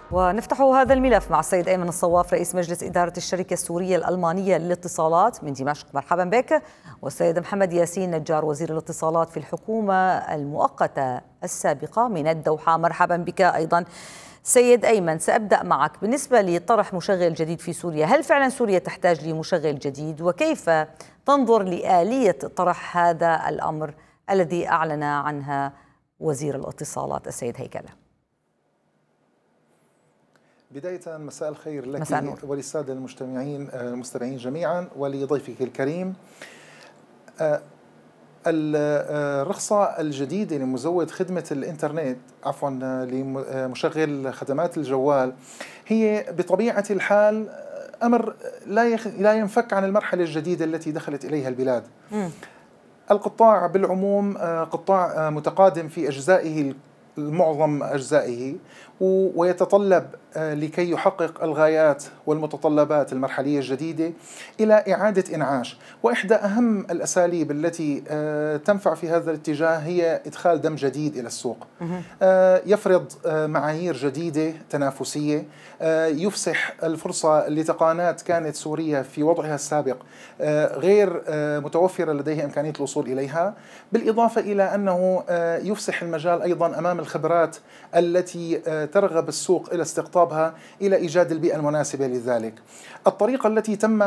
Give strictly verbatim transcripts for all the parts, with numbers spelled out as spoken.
ونفتح هذا الملف مع السيد أيمن الصواف رئيس مجلس إدارة الشركة السورية الألمانية للاتصالات من دمشق. مرحبا بك. والسيد محمد ياسين نجار وزير الاتصالات في الحكومة المؤقتة السابقة من الدوحة. مرحبا بك أيضا. سيد أيمن، سأبدأ معك. بالنسبة لطرح مشغل جديد في سوريا، هل فعلا سوريا تحتاج لمشغل جديد؟ وكيف تنظر لآلية طرح هذا الأمر الذي أعلن عنها وزير الاتصالات السيد هيكلة؟ بداية مساء الخير لك وللسادة المجتمعين المستمعين جميعا ولضيفك الكريم. الرخصة الجديدة لمزود خدمة الإنترنت عفوا لمشغل خدمات الجوال هي بطبيعة الحال أمر لا لا ينفك عن المرحلة الجديدة التي دخلت إليها البلاد. م. القطاع بالعموم قطاع متقادم في أجزائه معظم أجزائه، ويتطلب لكي يحقق الغايات والمتطلبات المرحلية الجديدة إلى إعادة إنعاش. وإحدى أهم الأساليب التي تنفع في هذا الاتجاه هي إدخال دم جديد إلى السوق، يفرض معايير جديدة تنافسية، يفسح الفرصة لتقنيات كانت سوريا في وضعها السابق غير متوفرة لديها إمكانية الوصول إليها، بالإضافة إلى أنه يفسح المجال أيضا أمام الخبرات التي ترغب السوق إلى استقطابها إلى إيجاد البيئة المناسبة لذلك. الطريقة التي تم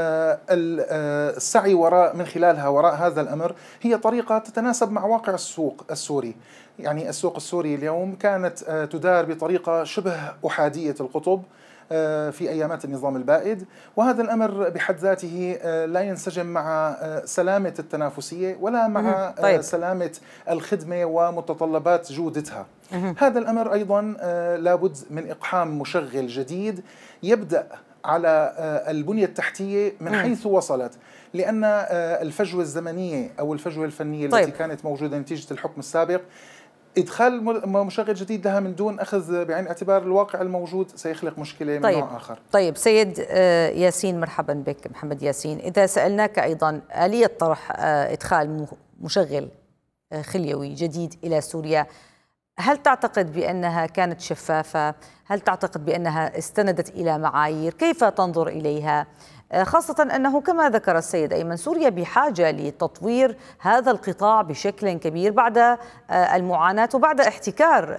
السعي وراء من خلالها وراء هذا الأمر هي طريقة تتناسب مع واقع السوق السوري. يعني السوق السوري اليوم كانت تدار بطريقة شبه أحادية القطب في أيامات النظام البائد، وهذا الأمر بحد ذاته لا ينسجم مع سلامة التنافسية ولا مع طيب. سلامة الخدمة ومتطلبات جودتها. هذا الأمر أيضا لابد من إقحام مشغل جديد يبدأ على البنية التحتية من حيث وصلت، لأن الفجوة الزمنية أو الفجوة الفنية طيب. التي كانت موجودة نتيجة الحكم السابق، إدخال مشغل جديد لها من دون أخذ بعين الاعتبار الواقع الموجود سيخلق مشكلة من طيب. نوع آخر. طيب سيد ياسين، مرحبا بك. محمد ياسين، إذا سألناك أيضا آلية طرح إدخال مشغل خليوي جديد إلى سوريا، هل تعتقد بأنها كانت شفافة؟ هل تعتقد بأنها استندت إلى معايير؟ كيف تنظر إليها؟ خاصة أنه كما ذكر السيد أيمن سوريا بحاجة لتطوير هذا القطاع بشكل كبير بعد المعاناة وبعد احتكار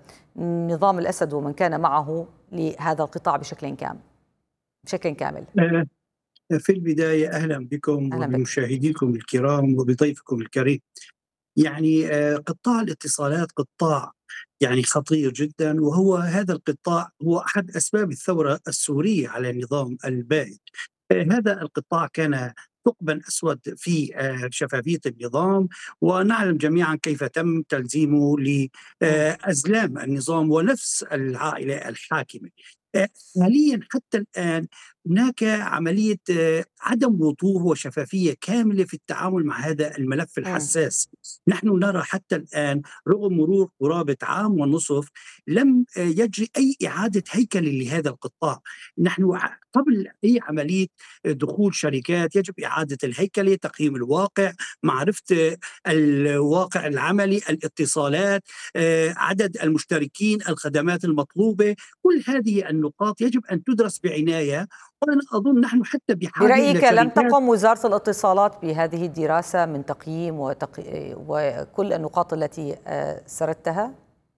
نظام الأسد ومن كان معه لهذا القطاع بشكل كامل بشكل كامل. في البداية أهلا بكم أهلا وبمشاهديكم بك. الكرام وبضيفكم الكريم. يعني قطاع الاتصالات قطاع يعني خطير جدا، وهو هذا القطاع هو أحد أسباب الثورة السورية على النظام البائد. هذا القطاع كان ثقبا أسود في شفافية النظام، ونعلم جميعا كيف تم تلزيمه لأزلام النظام ونفس العائلة الحاكمة. حاليا حتى الآن هناك عملية عدم وضوح وشفافية كاملة في التعامل مع هذا الملف الحساس. م. نحن نرى حتى الآن رغم مرور قرابة عام ونصف لم يجري أي إعادة هيكل لهذا القطاع. نحن قبل أي عملية دخول شركات يجب إعادة الهيكلة، تقييم الواقع، معرفة الواقع العملي، الاتصالات، عدد المشتركين، الخدمات المطلوبة، كل هذه النقاط يجب أن تدرس بعناية. وأنا أظن نحن حتى بحاجة برأيك لم تقم وزارة الاتصالات بهذه الدراسة من تقييم وتق... وكل النقاط التي سردتها؟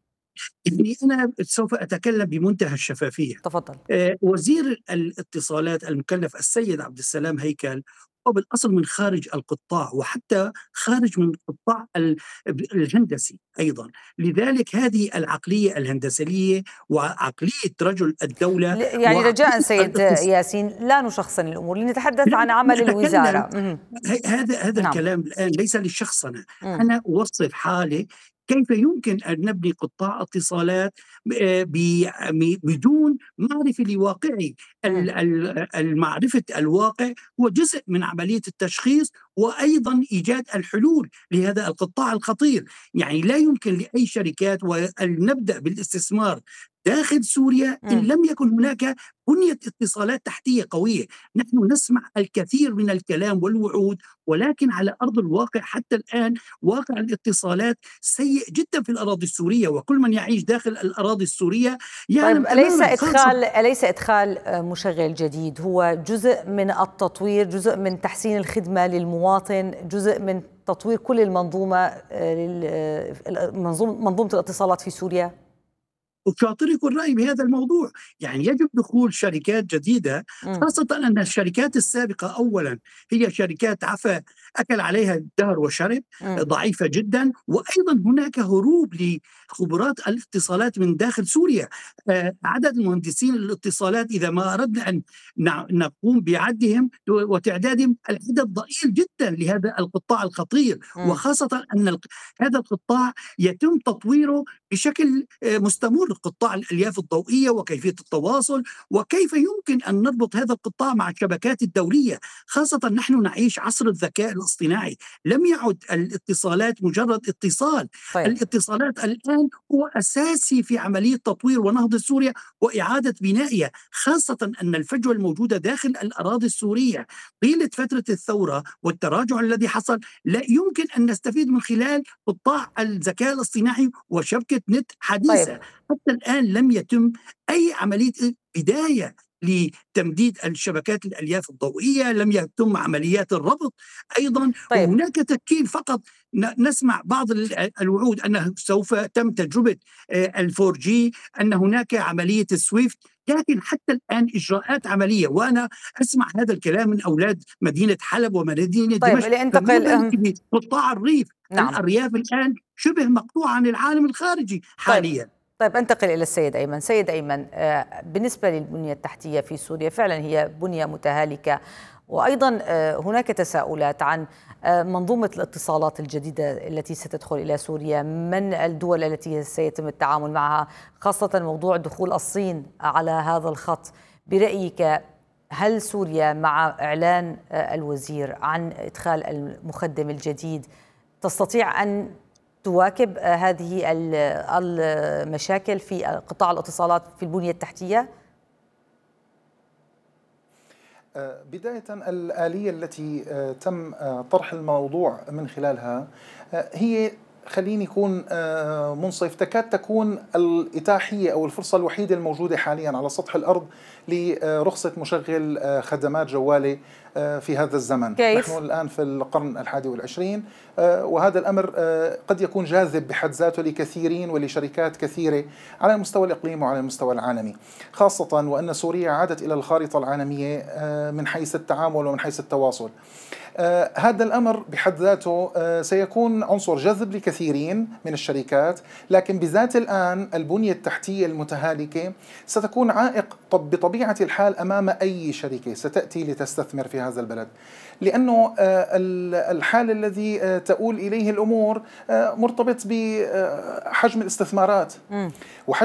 يعني أنا سوف أتكلم بمنتهى الشفافية. تفضل. وزير الاتصالات المكلف السيد عبد السلام هيكل هو بالأصل من خارج القطاع، وحتى خارج من القطاع الهندسي أيضا. لذلك هذه العقلية الهندسية وعقلية رجل الدولة يعني رجاء سيد ياسين لا نشخصن الأمور، لنتحدث عن عمل الوزارة. هذا هذا نعم. الكلام الآن ليس للشخصنة. أنا أوصف حالي كيف يمكن أن نبني قطاع اتصالات بدون معرفة لواقعي. المعرفة الواقع هو جزء من عملية التشخيص وأيضا إيجاد الحلول لهذا القطاع الخطير. يعني لا يمكن لأي شركات وأن نبدأ بالاستثمار داخل سوريا إن لم يكن هناك بنية اتصالات تحتية قوية. نحن نسمع الكثير من الكلام والوعود، ولكن على أرض الواقع حتى الآن واقع الاتصالات سيء جدا في الأراضي السورية، وكل من يعيش داخل الأراضي السورية يعلم طيب أليس تماما. إدخال أليس إدخال مشغل جديد هو جزء من التطوير، جزء من تحسين الخدمة للمواطن، جزء من تطوير كل المنظومة منظومة الاتصالات في سوريا؟ أشاطرك الرأي بهذا الموضوع. يعني يجب دخول شركات جديدة، خاصة أن الشركات السابقة أولا هي شركات عفا أكل عليها الدهر وشرب، ضعيفة جدا، وأيضا هناك هروب لخبرات الاتصالات من داخل سوريا. عدد المهندسين الاتصالات إذا ما أردنا أن نقوم بعدهم وتعدادهم العدد ضئيل جدا لهذا القطاع الخطير، وخاصة أن هذا القطاع يتم تطويره بشكل مستمر، قطاع الألياف الضوئية وكيفية التواصل، وكيف يمكن أن نربط هذا القطاع مع الشبكات الدولية، خاصة نحن نعيش عصر الذكاء الاصطناعي. لم يعد الاتصالات مجرد اتصال. طيب. الاتصالات الآن هو أساسي في عملية تطوير ونهضة سوريا وإعادة بنائها، خاصة أن الفجوة الموجودة داخل الأراضي السورية طيلة فترة الثورة والتراجع الذي حصل لا يمكن أن نستفيد من خلال قطاع الذكاء الاصطناعي وشبكة نت حديثة. طيب. حتى الآن لم يتم أي عملية بداية لتمديد الشبكات الألياف الضوئية، لم يتم عمليات الربط أيضا. طيب. وهناك تفكير فقط. نسمع بعض الوعود أنه سوف تم تجربة الفور جي، أن هناك عملية السويفت، لكن حتى الآن إجراءات عملية. وأنا أسمع هذا الكلام من أولاد مدينة حلب ومدينة طيب. دمشق. لانتقل قطاع الريف. نعم. الأرياف الآن شبه مقطوع عن العالم الخارجي حاليا. طيب. طيب أنتقل إلى السيد أيمن. سيد أيمن، بالنسبة للبنية التحتية في سوريا فعلا هي بنية متهالكة، وأيضا هناك تساؤلات عن منظومة الاتصالات الجديدة التي ستدخل إلى سوريا، من الدول التي سيتم التعامل معها، خاصة موضوع دخول الصين على هذا الخط. برأيك هل سوريا مع إعلان الوزير عن إدخال المخدم الجديد تستطيع أن تواكب هذه المشاكل في قطاع الاتصالات في البنية التحتية؟ بداية الآلية التي تم طرح الموضوع من خلالها هي، خليني يكون منصف، تكاد تكون الإتاحية أو الفرصة الوحيدة الموجودة حاليا على سطح الأرض لرخصة مشغل خدمات جوالة في هذا الزمن. كيف؟ نحن الآن في القرن الحادي والعشرين، وهذا الأمر قد يكون جاذب بحد ذاته لكثيرين ولشركات كثيرة على المستوى الإقليمي وعلى المستوى العالمي، خاصة وأن سوريا عادت إلى الخارطة العالمية من حيث التعامل ومن حيث التواصل. آه هذا الأمر بحد ذاته آه سيكون عنصر جذب لكثيرين من الشركات، لكن بذات الآن البنية التحتية المتهالكة ستكون عائق طب بطبيعة الحال أمام أي شركة ستأتي لتستثمر في هذا البلد، لأنه آه الحال الذي آه تؤول إليه الأمور آه مرتبط بحجم الاستثمارات. وحجم